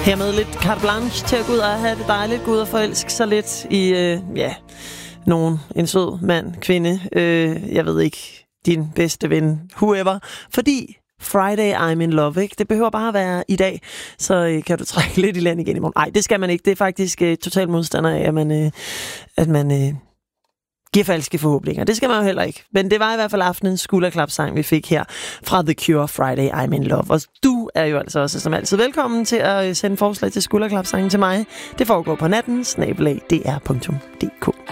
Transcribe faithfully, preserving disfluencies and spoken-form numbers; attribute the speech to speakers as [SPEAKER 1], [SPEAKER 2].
[SPEAKER 1] Hermed lidt carte blanche til at gå ud og have det dejligt, gå ud og forelske sig lidt i, øh, ja, nogen, en sød mand, kvinde, øh, jeg ved ikke, din bedste ven, whoever, fordi Friday I'm in love, ikke? Det behøver bare at være i dag, så øh, kan du trække lidt i land igen i morgen. Nej, det skal man ikke. Det er faktisk øh, totalt modstander af, at man, øh, at man øh, giver falske forhåbninger. Det skal man jo heller ikke. Men det var i hvert fald aftenens skulderklapsang, vi fik her fra The Cure, Friday I'm in love. Og du er jo altså også som altid velkommen til at sende forslag til skulderklapsangen til mig. Det foregår på natten, snabel-a d r punktum d k.